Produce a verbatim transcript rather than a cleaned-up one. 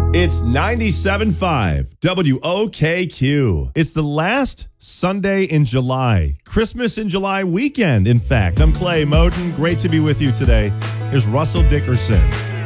It's ninety-seven point five W O K Q. It's the last Sunday in July. Christmas in July weekend, in fact. I'm Clay Moten. Great to be with you today. Here's Russell Dickerson.